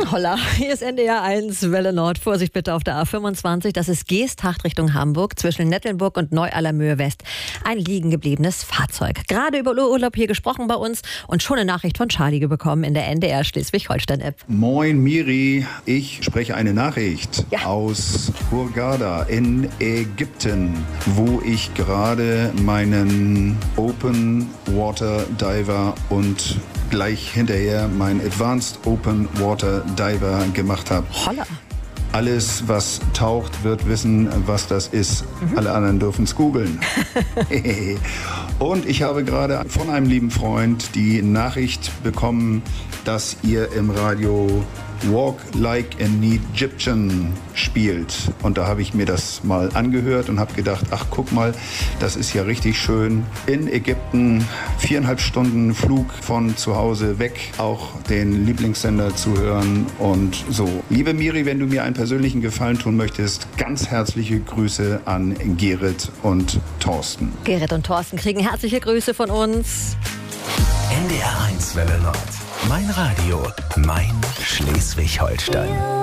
Holla, hier ist NDR 1 Welle Nord. Vorsicht bitte auf der A25. Das ist Geesthacht Richtung Hamburg zwischen Nettelnburg und Neu-Allermöhe West. Ein liegen gebliebenes Fahrzeug. Gerade über Urlaub hier gesprochen bei uns und schon eine Nachricht von Charlie bekommen in der NDR Schleswig-Holstein-App. Moin Miri, ich spreche eine Nachricht Ja. aus Hurghada in Ägypten, wo ich gerade meinen Open Water Diver und gleich hinterher mein Advanced Open Water Diver gemacht habe. Holla. Alles, was taucht, wird wissen, was das ist. Alle anderen dürfen es googeln. Und ich habe gerade von einem lieben Freund die Nachricht bekommen, dass ihr im Radio Walk Like an Egyptian spielt. Und da habe ich mir das mal angehört und habe gedacht, ach guck mal, das ist ja richtig schön. In Ägypten 4,5 Stunden Flug von zu Hause weg, auch den Lieblingssender zu hören und so. Liebe Miri, wenn du mir einen persönlichen Gefallen tun möchtest, ganz herzliche Grüße an Gerrit und Thorsten. Gerrit und Thorsten kriegen herzliche Grüße von uns. NDR 1 Welle Nord. Mein Radio, mein Schleswig-Holstein.